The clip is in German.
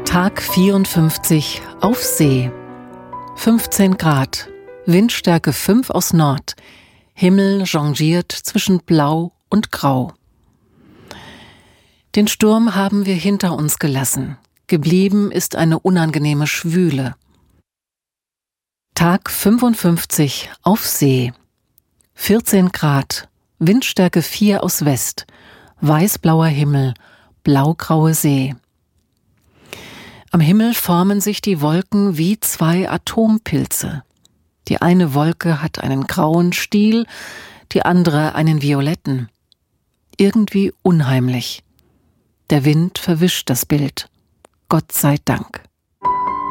Tag 54 auf See. 15 Grad, Windstärke 5 aus Nord. Himmel changiert zwischen Blau und Grau. Den Sturm haben wir hinter uns gelassen. Geblieben ist eine unangenehme Schwüle. Tag 55 auf See. 14 Grad, Windstärke 4 aus West. Weißblauer Himmel, blaugraue See. Am Himmel formen sich die Wolken wie zwei Atompilze. Die eine Wolke hat einen grauen Stiel, die andere einen violetten. Irgendwie unheimlich. Der Wind verwischt das Bild. Gott sei Dank.